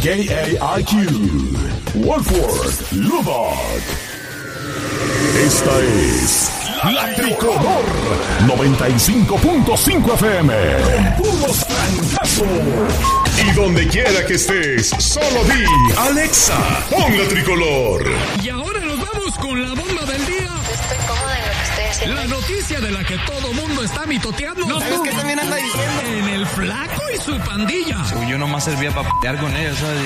KAIQ, Wolford, Lubbock. Esta es La Tricolor 95.5 FM. Puros trancazos. Y donde quiera que estés, solo di Alexa, pon La Tricolor. Y ahora nos vamos con la bomba del día. Estoy cómoda en lo que estoy haciendo. La noticia de la que todo mundo está mitoteando. No, ¿sabes qué también anda diciendo? En el Flaco y su pandilla. Yo nomás servía para p***ar con ellos, ¿sabes?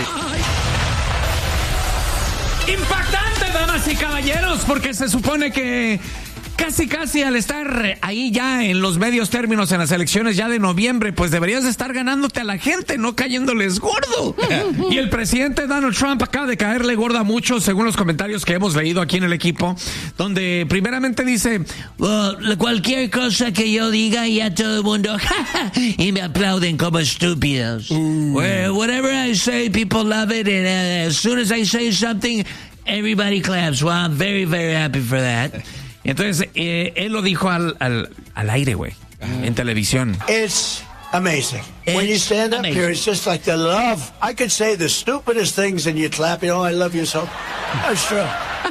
Impactante, damas y caballeros, porque se supone que casi al estar ahí ya en los medios términos en las elecciones ya de noviembre, pues deberías de estar ganándote a la gente, no cayéndoles gordo. Y el presidente Donald Trump acaba de caerle gordo a muchos, según los comentarios que hemos leído aquí en el equipo, donde primeramente dice, cualquier cosa que yo diga ya todo el mundo y me aplauden como estúpidos. Whatever I say, people love it, and as soon as I say something, everybody claps. Well, I'm very, very happy for that. Entonces, él lo dijo al aire, güey, en televisión. It's amazing. When you stand up here, it's just like the love. I could say the stupidest things and you clap, I love you so. That's true.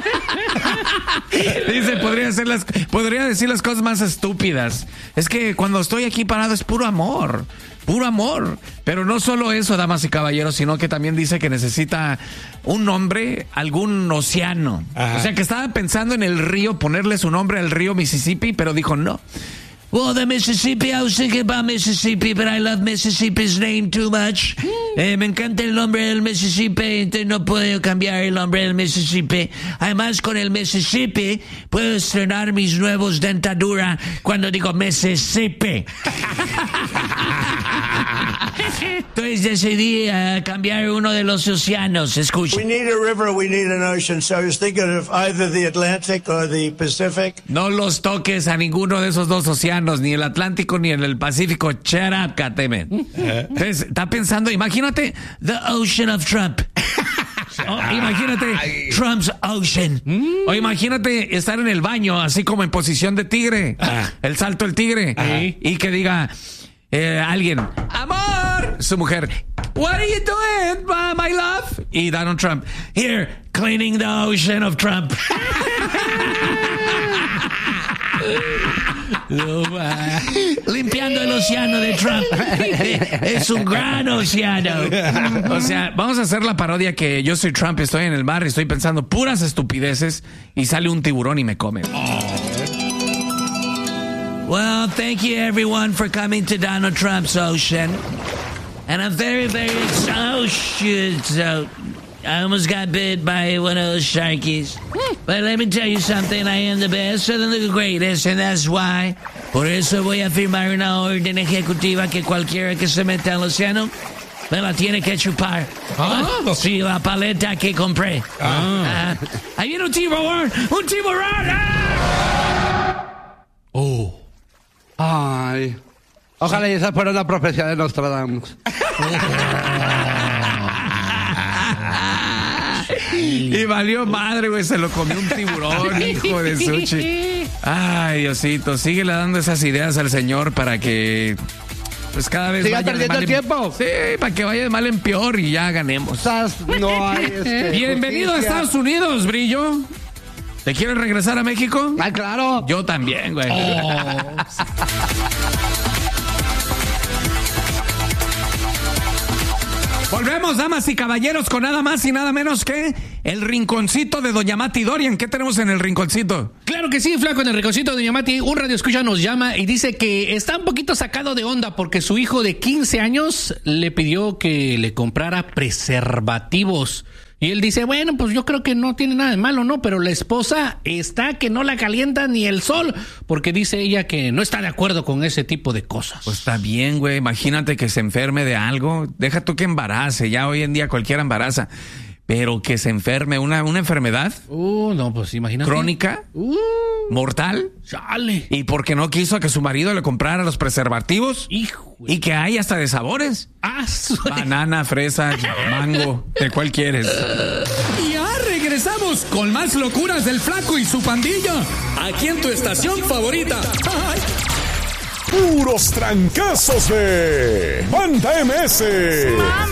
Dice, podría decir las cosas más estúpidas. Es que cuando estoy aquí parado es puro amor. Puro amor. Pero no solo eso, damas y caballeros, sino que también dice que necesita un nombre, algún océano. Ajá. O sea, que estaba pensando en el río, ponerle su nombre al río Mississippi, pero dijo no. Well, the Mississippi, I was thinking about Mississippi, but I love Mississippi's name too much. Me encanta el nombre del Mississippi, entonces no puedo cambiar el nombre del Mississippi. Además, con el Mississippi, puedo estrenar mis nuevos dentadura cuando digo Mississippi. Entonces decidí cambiar uno de los océanos. Escucha. We need a river, we need an ocean. So I was thinking of either the Atlantic or the Pacific. No los toques a ninguno de esos dos océanos, ni el Atlántico ni el Pacífico. Shut up, Catemen. Entonces, está pensando, imagínate, the ocean of Trump. Imagínate Trump's Ocean. O imagínate estar en el baño, así como en posición de tigre. El salto del tigre. Y que diga alguien, amor, su mujer, what are you doing, my love? Y Donald Trump, here, cleaning the ocean of Trump. Limpiando el océano de Trump. Es un gran océano. O sea, vamos a hacer la parodia que yo soy Trump, estoy en el mar y estoy pensando puras estupideces y sale un tiburón y me come. Well, thank you everyone for coming to Donald Trump's Ocean. And I'm very, very excited. Oh, shit. So, I almost got bit by one of those sharkies. But let me tell you something. I am the best and the greatest, and that's why. Por eso voy a firmar una orden ejecutiva que cualquiera que se meta al océano me la tiene que chupar. Sí, la paleta que compré. Ahí viene un tiburón. ¡Un tiburón! ¡Oh! ¡Ay! Ojalá esa fuera la profecía de Nostradamus. Y valió madre, güey, se lo comió un tiburón, hijo de sushi. Ay, Diosito, síguele dando esas ideas al señor para que pues cada vez vaya perdiendo el tiempo. Sí, para que vaya de mal en peor y ya ganemos. No hay Bienvenido a Estados Unidos, Brillo. ¿Te quieres regresar a México? Ah, claro. Yo también, güey. Volvemos, damas y caballeros, con nada más y nada menos que el rinconcito de Doña Mati Dorian. ¿Qué tenemos en el rinconcito? Claro que sí, Flaco, en el rinconcito de Doña Mati, un radioescucha nos llama y dice que está un poquito sacado de onda porque su hijo de 15 años le pidió que le comprara preservativos. Y él dice, bueno, pues yo creo que no tiene nada de malo, ¿no? Pero la esposa está que no la calienta ni el sol, porque dice ella que no está de acuerdo con ese tipo de cosas. Pues está bien, güey. Imagínate que se enferme de algo. Deja tú que embarace. Ya hoy en día cualquiera embaraza. Pero que se enferme, una enfermedad. No, pues imagínate. Crónica. Mortal. Chale. Y porque no quiso que su marido le comprara los preservativos. Hijo. Y que hay hasta de sabores. Banana, fresa, mango. ¿De cuál quieres? Y ya regresamos con más locuras del Flaco y su pandilla. Aquí en tu estación favorita. Puros trancazos de Banda MS.